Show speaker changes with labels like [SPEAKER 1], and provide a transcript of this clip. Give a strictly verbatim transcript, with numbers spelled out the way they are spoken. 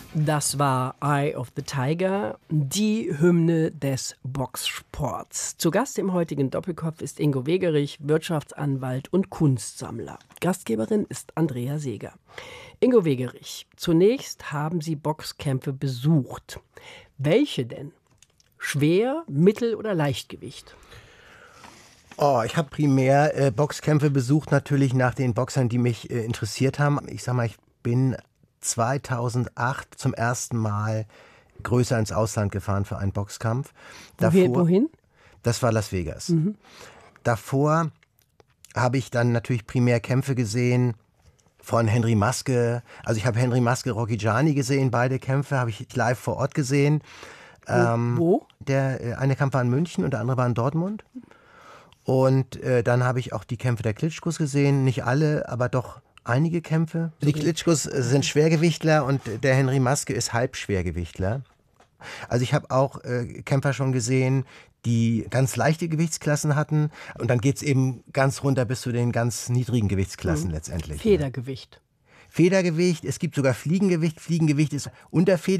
[SPEAKER 1] Das war Eye of the Tiger, die Hymne des Boxsports. Zu Gast im heutigen Doppelkopf ist Ingo Wegerich, Wirtschaftsanwalt und Kunstsammler. Gastgeberin ist Andrea Seeger. Ingo Wegerich, zunächst haben Sie Boxkämpfe besucht. Welche denn? Schwer, Mittel- oder Leichtgewicht?
[SPEAKER 2] Oh, ich habe primär äh, Boxkämpfe besucht, natürlich nach den Boxern, die mich äh, interessiert haben. Ich sag mal, ich bin zweitausendacht zum ersten Mal größer ins Ausland gefahren für einen Boxkampf.
[SPEAKER 1] Wohin?
[SPEAKER 2] Davor,
[SPEAKER 1] wohin?
[SPEAKER 2] Das war Las Vegas.
[SPEAKER 1] Mhm.
[SPEAKER 2] Davor habe ich dann natürlich primär Kämpfe gesehen von Henry Maske. Also ich habe Henry Maske, Rocky Gianni gesehen, beide Kämpfe habe ich live vor Ort gesehen.
[SPEAKER 1] Wo?
[SPEAKER 2] Ähm,
[SPEAKER 1] Wo?
[SPEAKER 2] Der äh, eine Kampf war in München und der andere war in Dortmund. Und äh, dann habe ich auch die Kämpfe der Klitschkos gesehen. Nicht alle, aber doch einige Kämpfe. Die Klitschkos sind Schwergewichtler und der Henry Maske ist Halbschwergewichtler. Also ich habe auch äh, Kämpfer schon gesehen, die ganz leichte Gewichtsklassen hatten. Und dann geht es eben ganz runter bis zu den ganz niedrigen Gewichtsklassen mhm. letztendlich.
[SPEAKER 1] Federgewicht.
[SPEAKER 2] Federgewicht, es gibt sogar Fliegengewicht. Fliegengewicht ist unter Federgewicht.